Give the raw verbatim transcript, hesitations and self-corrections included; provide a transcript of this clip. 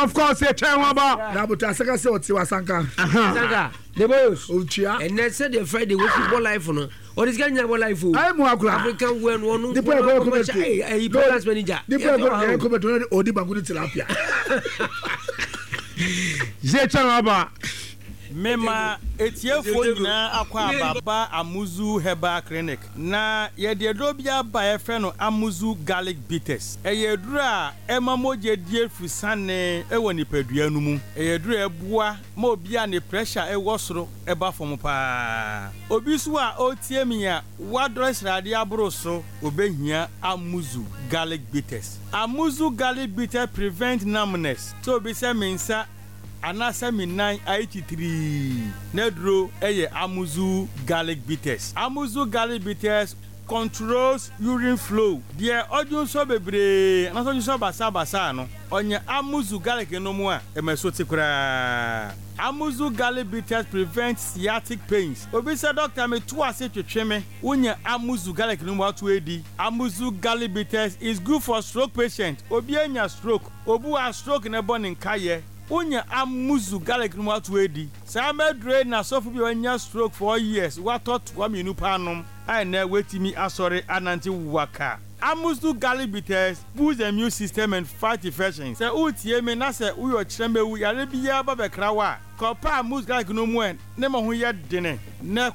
of course e try one ba na buta saka se oti wasanka sanka the boys otua and next say the Friday we football life no or this Kenya football life ai mu akura African when one the boy go come eh balance manager the boy go come to odi bangu tilapia je try one ba Mema etiefo nyina akwa ababa Amuzu Herbal Clinic na ye de dobia ba e fe no Amuzu Garlic Bitters eye dura e mamoje die fusane e woni padua nu mu eye dura eboa ma obia ne pressure e wosoro e ba fom pa obi so a otie mi a wadro srade abro so obehia Amuzu Garlic Bitters. Amuzu Garlic Bitters prevent numbness so obi se mensa anasa minan eighty-three nedro eye Amuzu Garlic Bitters. Amuzu Garlic Bitters controls urine flow. Dear odun so bebre anaso ju so basa basa no onye Amuzu Garlic no mu a emesoti kura. Amuzu Garlic Bitters prevents sciatic pains. Obi say doctor me to ase twetwe me wonya Amuzu Garlic no mu atu edi. Amuzu Garlic Bitters is good for stroke patient. Obi anya stroke, obu a stroke ne born in kaye. Unya Amuzu Garlic no atu edi. Sa medre na sofu bi wanya stroke for years. What thought wa minu panom. I na wetimi asore ananti waka. Amuzu Garlic Bitters boosts the immune system and fight infections. Say utie me na say uyo chembe wu yare biya ba bekra wa. Kopa Amuzu Garlic no mu en ne mo ho ye dene. Na